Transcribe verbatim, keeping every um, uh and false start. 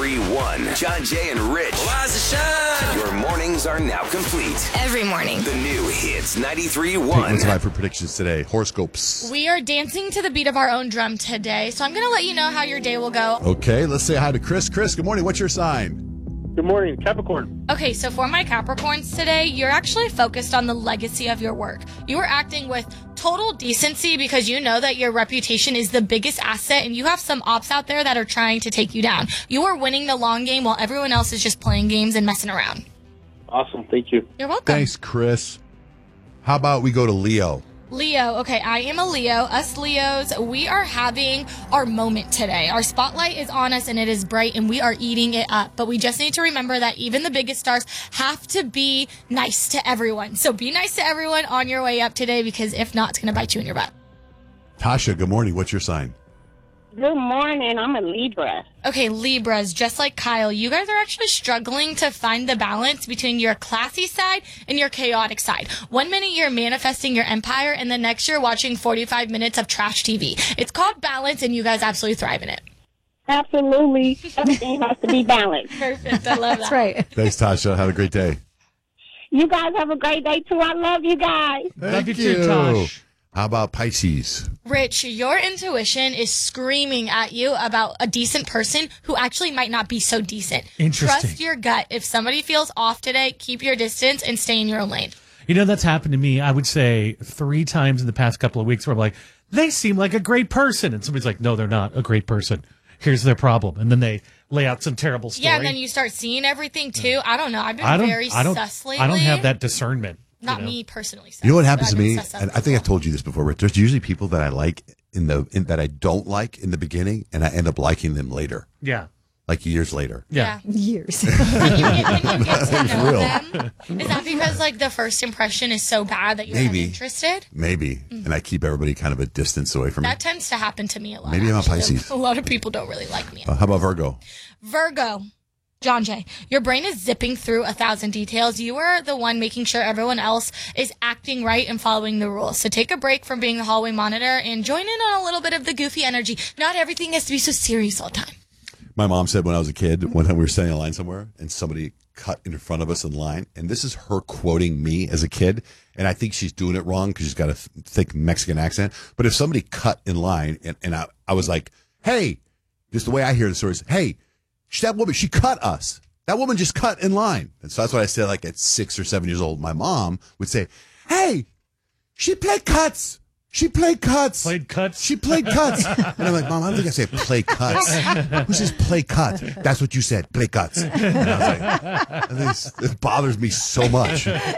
ninety-three point one. John, Jay, and Rich. Rise and shine. Your mornings are now complete. Every morning. The new Hits ninety-three point Pete, one. what's time for predictions today? Horoscopes. We are dancing to the beat of our own drum today, so I'm going to let you know how your day will go. Okay, let's say hi to Chris. Chris, good morning. What's your sign? Good morning, Capricorn. Okay, so for my Capricorns today, you're actually focused on the legacy of your work. You are acting with total decency because you know that your reputation is the biggest asset and you have some ops out there that are trying to take you down. You are winning the long game while everyone else is just playing games and messing around. Awesome, thank you. You're welcome. Thanks, Chris. How about we go to Leo? Leo, okay, I am a Leo. Us Leos, we are having our moment today. Our spotlight is on us and it is bright and we are eating it up. But we just need to remember that even the biggest stars have to be nice to everyone. So be nice to everyone on your way up today because if not, it's going to bite you in your butt. Tasha, good morning. What's your sign? Good morning. I'm a Libra. Okay, Libras, just like Kyle, you guys are actually struggling to find the balance between your classy side and your chaotic side. One minute you're manifesting your empire, and the next you're watching forty-five minutes of trash T V. It's called balance, and you guys absolutely thrive in it. Absolutely. Everything has to be balanced. Perfect. I love that. That's right. Thanks, Tasha. Have a great day. You guys have a great day, too. I love you guys. Thank you too, Tosh. How about Pisces? Rich, your intuition is screaming at you about a decent person who actually might not be so decent. Interesting. Trust your gut. If somebody feels off today, keep your distance and stay in your own lane. You know, that's happened to me, I would say, three times in the past couple of weeks where I'm like, they seem like a great person. And somebody's like, no, they're not a great person. Here's their problem. And then they lay out some terrible story. Yeah, and then you start seeing everything, too. I don't know. I've been I don't, very I don't, sus lately. I don't have that discernment. Not you know? me personally. Sus, You know what happens to but I've me? been sus And up I think as I've told you this before, Rich. There's usually people that I like in the in, that I don't like in the beginning, and I end up liking them later, Yeah. like years later. Yeah. Years. When you get, when you get to It's know real. them, is that because like the first impression is so bad that you're Maybe. not interested? Maybe. And I keep everybody kind of a distance away from me. That tends to happen to me a lot. Maybe I'm a actually. Pisces. A lot of people don't really like me. Uh, how about Virgo? Virgo. John Jay, your brain is zipping through a thousand details. You are the one making sure everyone else is acting right and following the rules. So take a break from being the hallway monitor and join in on a little bit of the goofy energy. Not everything has to be so serious all the time. My mom said when I was a kid, one time we were standing in line somewhere, and somebody cut in front of us in line. And this is her quoting me as a kid. And I think she's doing it wrong because she's got a th- thick Mexican accent. But if somebody cut in line, and, and I, I was like, hey, just the way I hear the story is, hey, that woman, she cut us. That woman just cut in line. And so that's what I said, like at six or seven years old. My mom would say, hey, she played cuts. She played cuts. Played cuts? She played cuts. And I'm like, Mom, I don't think I said play cuts. Who says play cuts? That's what you said, play cuts. And I was like, this, it bothers me so much.